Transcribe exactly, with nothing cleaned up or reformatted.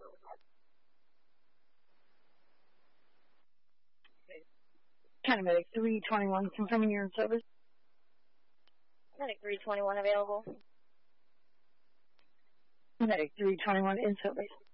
County Medic three twenty-one, confirming you're in service. Medic three twenty-one available. Medic three twenty-one in service.